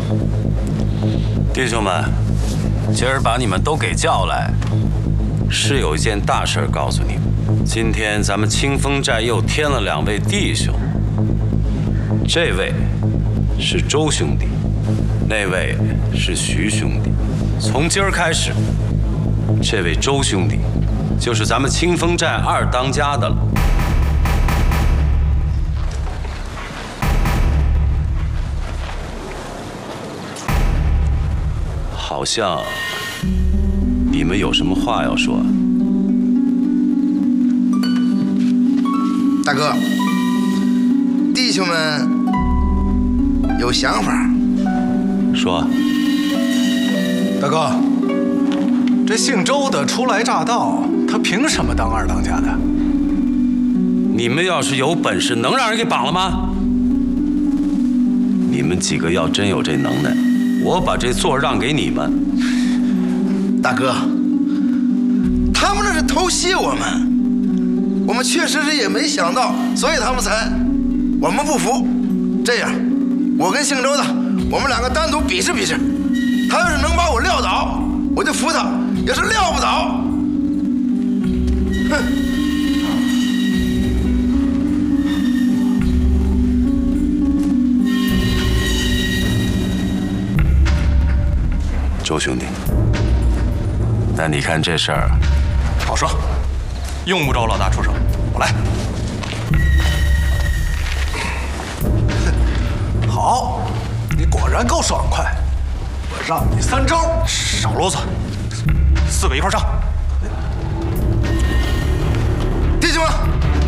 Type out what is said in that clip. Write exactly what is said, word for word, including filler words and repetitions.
弟兄们，今儿把你们都给叫来，是有一件大事告诉你们。今天咱们清风寨又添了两位弟兄，这位是周兄弟，那位是徐兄弟。从今儿开始，这位周兄弟就是咱们清风寨二当家的了。好像你们有什么话要说？ 大哥，弟兄们有想法。 说。 大哥，这姓周的初来乍到，他凭什么当二当家的？ 你们要是有本事，能让人给绑了吗？你们几个要真有这能耐，我把这座让给你们。 大哥，他们那是偷袭我们，我们确实是也没想到，所以他们才，我们不服。这样，我跟姓周的，我们两个单独比试比试，他要是能把我撂倒，我就服他；要是撂不倒，哼。 周兄弟，那你看这事儿， 好说，用不着老大出手，我来。好，你果然够爽快，我让你三招，少啰嗦，四个一块上。